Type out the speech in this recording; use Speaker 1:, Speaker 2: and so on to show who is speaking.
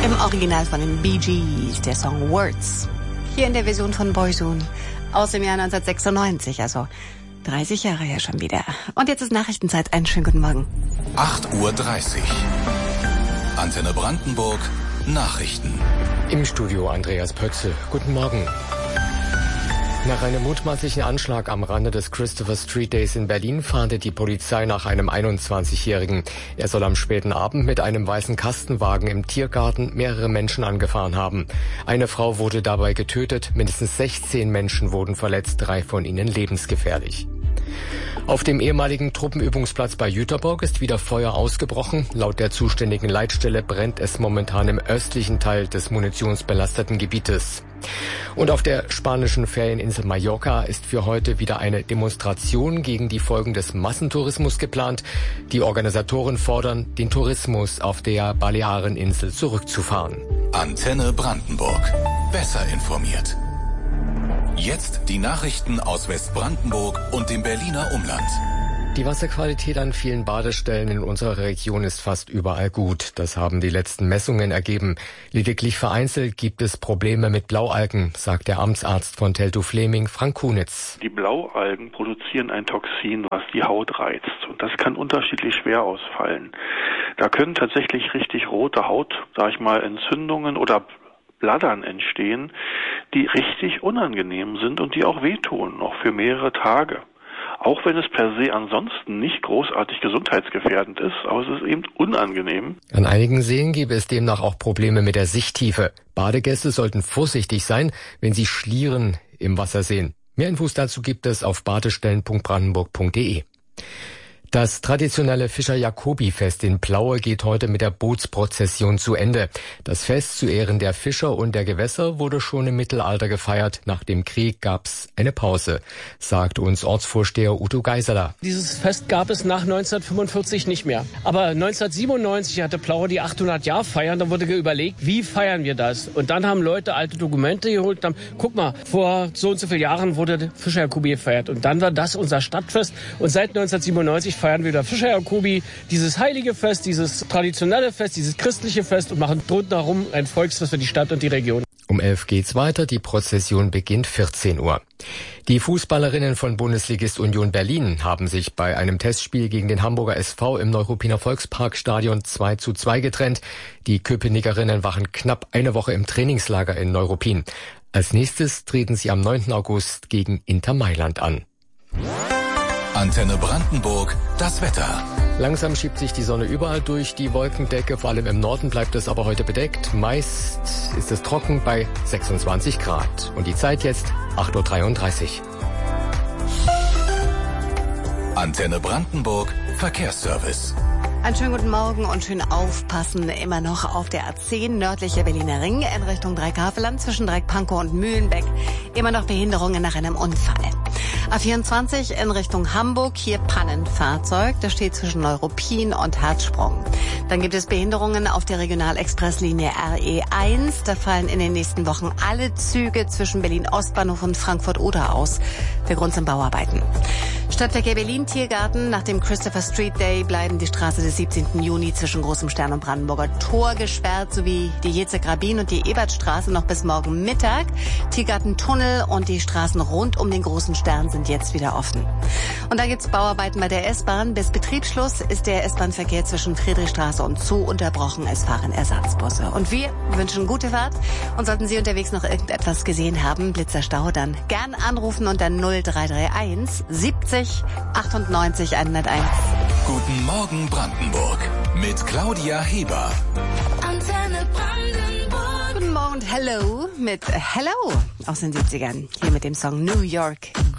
Speaker 1: Im Original von den Bee Gees, der Song Words. Hier in der Version von Boyzone aus dem Jahr 1996, also 30 Jahre her schon wieder. Und jetzt ist Nachrichtenzeit. Einen schönen guten Morgen.
Speaker 2: 8:30 Uhr. Antenne Brandenburg. Nachrichten.
Speaker 3: Im Studio Andreas Pötzl. Guten Morgen. Nach einem mutmaßlichen Anschlag am Rande des Christopher Street Days in Berlin fahndet die Polizei nach einem 21-Jährigen. Er soll am späten Abend mit einem weißen Kastenwagen im Tiergarten mehrere Menschen angefahren haben. Eine Frau wurde dabei getötet, mindestens 16 Menschen wurden verletzt, 3 von ihnen lebensgefährlich. Auf dem ehemaligen Truppenübungsplatz bei Jüterbock ist wieder Feuer ausgebrochen. Laut der zuständigen Leitstelle brennt es momentan im östlichen Teil des munitionsbelasteten Gebietes. Und auf der spanischen Ferieninsel Mallorca ist für heute wieder eine Demonstration gegen die Folgen des Massentourismus geplant. Die Organisatoren fordern, den Tourismus auf der Baleareninsel zurückzufahren.
Speaker 2: Antenne Brandenburg. Besser informiert. Jetzt die Nachrichten aus Westbrandenburg und dem Berliner Umland.
Speaker 3: Die Wasserqualität an vielen Badestellen in unserer Region ist fast überall gut. Das haben die letzten Messungen ergeben. Lediglich vereinzelt gibt es Probleme mit Blaualgen, sagt der Amtsarzt von Teltow-Fleming, Frank Kunitz.
Speaker 4: Die Blaualgen produzieren ein Toxin, was die Haut reizt. Und das kann unterschiedlich schwer ausfallen. Da können tatsächlich richtig rote Haut, Entzündungen oder Bladdern entstehen, die richtig unangenehm sind und die auch wehtun, noch für mehrere Tage. Auch wenn es per se ansonsten nicht großartig gesundheitsgefährdend ist, aber es ist eben unangenehm.
Speaker 3: An einigen Seen gäbe es demnach auch Probleme mit der Sichttiefe. Badegäste sollten vorsichtig sein, wenn sie Schlieren im Wasser sehen. Mehr Infos dazu gibt es auf badestellen.brandenburg.de. Das traditionelle Fischer-Jacobi-Fest in Plaue geht heute mit der Bootsprozession zu Ende. Das Fest zu Ehren der Fischer und der Gewässer wurde schon im Mittelalter gefeiert. Nach dem Krieg gab's eine Pause, sagt uns Ortsvorsteher Udo Geiseler.
Speaker 5: Dieses Fest gab es nach 1945 nicht mehr. Aber 1997 hatte Plaue die 800-Jahr-Feiern. Da wurde überlegt, wie feiern wir das? Und dann haben Leute alte Dokumente geholt und haben, guck mal, vor so und so vielen Jahren wurde Fischer-Jacobi gefeiert. Und dann war das unser Stadtfest. Und seit 1997 feiern wir wieder Fischer-Jacobi, dieses heilige Fest, dieses traditionelle Fest, dieses christliche Fest und machen rundherum ein Volksfest für die Stadt und die Region.
Speaker 3: Um 11 geht's weiter, die Prozession beginnt 14 Uhr. Die Fußballerinnen von Bundesligist Union Berlin haben sich bei einem Testspiel gegen den Hamburger SV im Neuruppiner Volksparkstadion 2:2 getrennt. Die Köpenickerinnen waren knapp eine Woche im Trainingslager in Neuruppin. Als nächstes treten sie am 9. August gegen Inter Mailand an.
Speaker 2: Antenne Brandenburg, das Wetter.
Speaker 3: Langsam schiebt sich die Sonne überall durch die Wolkendecke, vor allem im Norden bleibt es aber heute bedeckt. Meist ist es trocken bei 26 Grad. Und die Zeit jetzt 8:33 Uhr.
Speaker 2: Antenne Brandenburg, Verkehrsservice.
Speaker 1: Einen schönen guten Morgen und schön aufpassen. Immer noch auf der A10 nördlicher Berliner Ring in Richtung Dreieckhaveland zwischen Dreieck-Pankow und Mühlenbeck. Immer noch Behinderungen nach einem Unfall. A24 in Richtung Hamburg, hier Pannenfahrzeug. Das steht zwischen Neuruppin und Herzsprung. Dann gibt es Behinderungen auf der Regionalexpresslinie RE1. Da fallen in den nächsten Wochen alle Züge zwischen Berlin-Ostbahnhof und Frankfurt-Oder aus. Der Grund sind Bauarbeiten. Stadtverkehr Berlin Tiergarten. Nach dem Christopher Street Day bleiben die Straße des 17. Juni zwischen Großem Stern und Brandenburger Tor gesperrt, sowie die Jeze-Grabin und die Ebertstraße noch bis morgen Mittag. Tiergartentunnel und die Straßen rund um den Großen Stern sind jetzt wieder offen. Und da gibt's Bauarbeiten bei der S-Bahn. Bis Betriebsschluss ist der S-Bahn-Verkehr zwischen Friedrichstraße und Zoo unterbrochen. Es fahren Ersatzbusse. Und wir wünschen gute Fahrt. Und sollten Sie unterwegs noch irgendetwas gesehen haben, Blitzerstau, dann gern anrufen unter 0331 70 98 101.
Speaker 2: Guten Morgen Brandenburg mit Claudia Heber.
Speaker 1: Antenne Brandenburg. Guten Morgen und Hello mit Hello aus den 70ern. Hier mit dem Song New York